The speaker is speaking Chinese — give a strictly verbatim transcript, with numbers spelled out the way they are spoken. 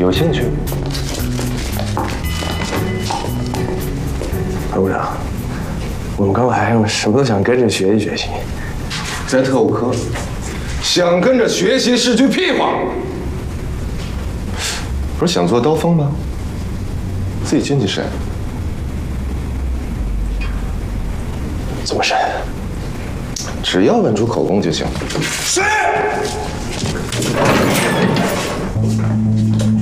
有兴趣？ 参谋长，我们刚来，什么都想跟着学习学习。 在特务科，想跟着学习是句屁话。不是想做刀锋吗？自己进去审。 怎么审？ 只要问出口供就行。 是。